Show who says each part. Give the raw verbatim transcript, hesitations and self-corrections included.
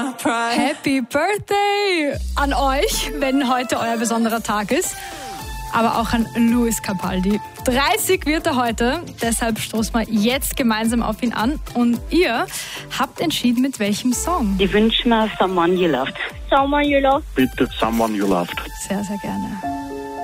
Speaker 1: Happy Birthday an euch, wenn heute euer besonderer Tag ist. Aber auch an Lewis Capaldi. dreißig wird er heute, deshalb stoßen wir jetzt gemeinsam auf ihn an. Und ihr habt entschieden, mit welchem Song?
Speaker 2: Ich wünsche mir Someone You Loved.
Speaker 3: Someone You Loved.
Speaker 4: Bitte Someone You Loved.
Speaker 1: Sehr, sehr gerne.